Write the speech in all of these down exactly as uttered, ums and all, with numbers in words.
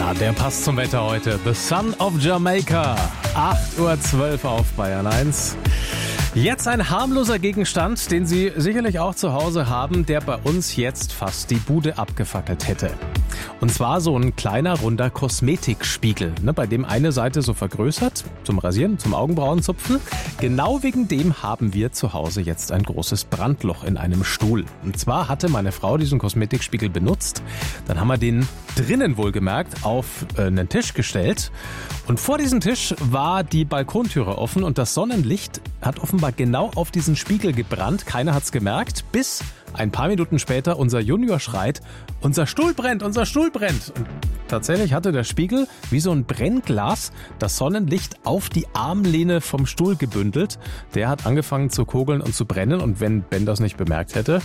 Ja, der passt zum Wetter heute. The Son of Jamaica. acht Uhr zwölf auf Bayern eins. Jetzt ein harmloser Gegenstand, den Sie sicherlich auch zu Hause haben, der bei uns jetzt fast die Bude abgefackelt hätte. Und zwar so ein kleiner, runder Kosmetikspiegel, ne, bei dem eine Seite so vergrößert, zum Rasieren, zum Augenbrauenzupfen. Genau wegen dem haben wir zu Hause jetzt ein großes Brandloch in einem Stuhl. Und zwar hatte meine Frau diesen Kosmetikspiegel benutzt. Dann haben wir den drinnen wohlgemerkt auf äh, einen Tisch gestellt. Und vor diesem Tisch war die Balkontüre offen und das Sonnenlicht hat offenbar genau auf diesen Spiegel gebrannt. Keiner hat's gemerkt, bis ein paar Minuten später unser Junior schreit, unser Stuhl brennt, unser Stuhl brennt. Und tatsächlich hatte der Spiegel wie so ein Brennglas das Sonnenlicht auf die Armlehne vom Stuhl gebündelt. Der hat angefangen zu kogeln und zu brennen und wenn Ben das nicht bemerkt hätte,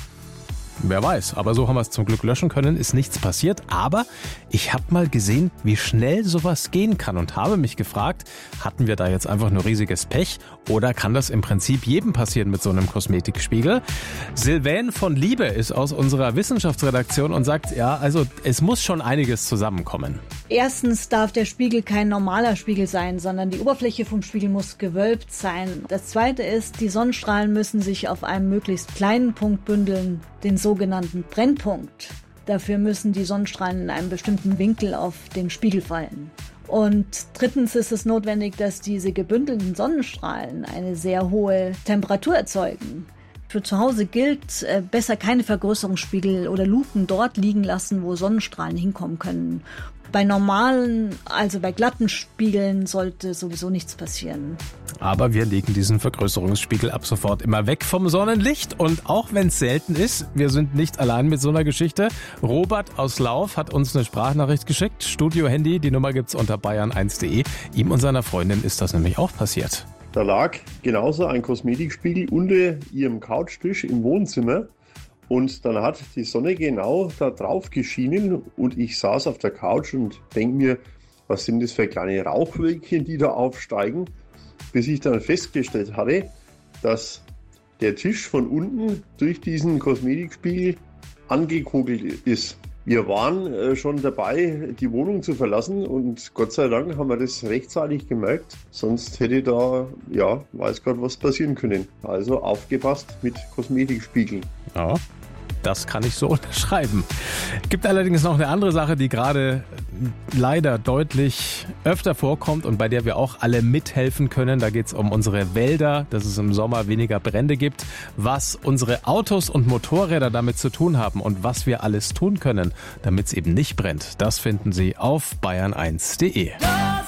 wer weiß, aber so haben wir es zum Glück löschen können, ist nichts passiert. Aber ich habe mal gesehen, wie schnell sowas gehen kann und habe mich gefragt, hatten wir da jetzt einfach nur riesiges Pech oder kann das im Prinzip jedem passieren mit so einem Kosmetikspiegel? Sylvain von Liebe ist aus unserer Wissenschaftsredaktion und sagt, ja, also es muss schon einiges zusammenkommen. Erstens darf der Spiegel kein normaler Spiegel sein, sondern die Oberfläche vom Spiegel muss gewölbt sein. Das Zweite ist, die Sonnenstrahlen müssen sich auf einem möglichst kleinen Punkt bündeln, den sogenannten Brennpunkt. Dafür müssen die Sonnenstrahlen in einem bestimmten Winkel auf den Spiegel fallen. Und drittens ist es notwendig, dass diese gebündelten Sonnenstrahlen eine sehr hohe Temperatur erzeugen. Für zu Hause gilt, besser keine Vergrößerungsspiegel oder Lupen dort liegen lassen, wo Sonnenstrahlen hinkommen können. Bei normalen, also bei glatten Spiegeln sollte sowieso nichts passieren. Aber wir legen diesen Vergrößerungsspiegel ab sofort immer weg vom Sonnenlicht. Und auch wenn es selten ist, wir sind nicht allein mit so einer Geschichte. Robert aus Lauf hat uns eine Sprachnachricht geschickt. Studio-Handy, die Nummer gibt's unter bayern eins punkt de. Ihm und seiner Freundin ist das nämlich auch passiert. Da lag genauso ein Kosmetikspiegel unter ihrem Couchtisch im Wohnzimmer. Und dann hat die Sonne genau da drauf geschienen und ich saß auf der Couch und denke mir, was sind das für kleine Rauchwölkchen, die da aufsteigen, bis ich dann festgestellt hatte, dass der Tisch von unten durch diesen Kosmetikspiegel angekugelt ist. Wir waren äh, schon dabei, die Wohnung zu verlassen und Gott sei Dank haben wir das rechtzeitig gemerkt, sonst hätte da, ja, weiß Gott was passieren können. Also aufgepasst mit Kosmetikspiegeln. Ja, das kann ich so unterschreiben. Gibt allerdings noch eine andere Sache, die gerade leider deutlich öfter vorkommt und bei der wir auch alle mithelfen können. Da geht es um unsere Wälder, dass es im Sommer weniger Brände gibt, was unsere Autos und Motorräder damit zu tun haben und was wir alles tun können, damit es eben nicht brennt. Das finden Sie auf bayern eins punkt de.